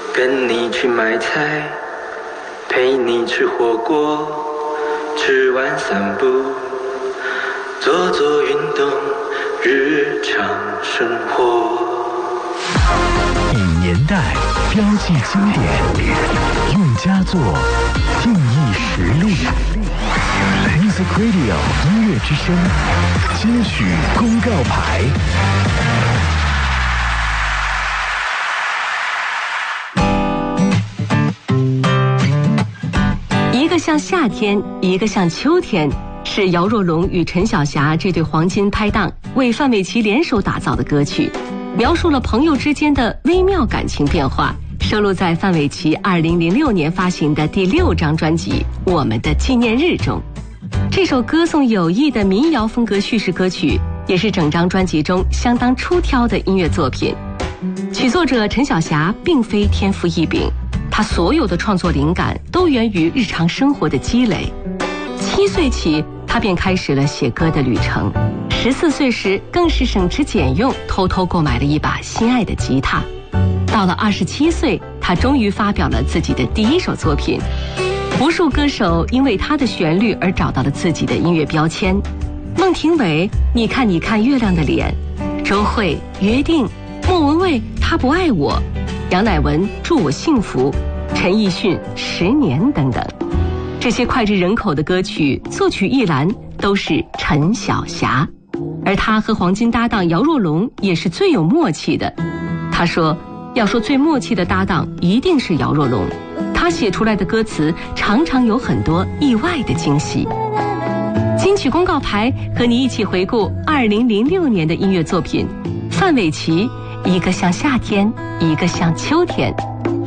跟你去买菜，陪你吃火锅，吃完散步，做做运动，日常生活。 以年代标记经典，用佳作定义实力。Music Radio 音乐之声金曲公告牌。 一个像夏天，一个像秋天，是姚若龙与陈小霞这对黄金拍档为范玮琪联手打造的歌曲，描述了朋友之间的微妙感情变化，收录在范玮琪2006年发行的第6张专辑《我们的纪念日》中。这首歌颂友谊的民谣风格叙事歌曲，也是整张专辑中相当出挑的音乐作品。曲作者陈小霞并非天赋异禀，她所有的创作灵感都源于日常生活的积累。7岁起，她便开始了写歌的旅程。14岁时，更是省吃俭用，偷偷购买了一把心爱的吉他。到了27岁，她终于发表了自己的第1首作品。无数歌手因为她的旋律而找到了自己的音乐标签。孟庭苇，你看你看月亮的脸；周蕙，约定；莫文蔚，他不爱我；杨乃文，祝我幸福；陈奕迅，10年等等。这些脍炙人口的歌曲，作曲一栏都是陈小霞，而她和黄金搭档姚若龙也是最有默契的。他说，要说最默契的搭档一定是姚若龙，他写出来的歌词常常有很多意外的惊喜。金曲公告牌和你一起回顾2006年的音乐作品，范玮琪，一个像夏天，一个像秋天。